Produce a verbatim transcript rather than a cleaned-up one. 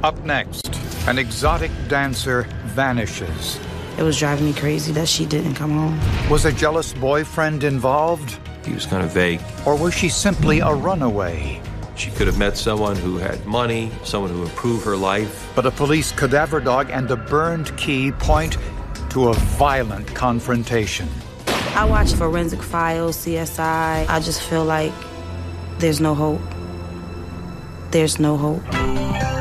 Up next, an exotic dancer vanishes. It was driving me crazy that she didn't come home. Was a jealous boyfriend involved? He was kind of vague. Or was she simply a runaway? She could have met someone who had money, someone who improved her life. But a police cadaver dog and a burned key point to a violent confrontation. I watch Forensic Files, C S I. I just feel like there's no hope. There's no hope.